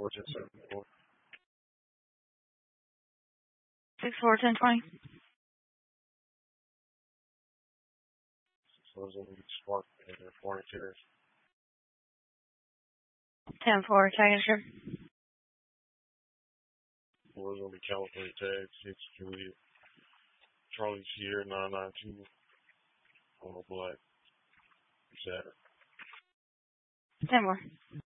641020. So it's going to be Spark and Fornicators. 10-4, tagging sure. Well, it's going to be California Tag, 6 Juliet. Charlie Sierra 992. On a black. Saturday. 10 more.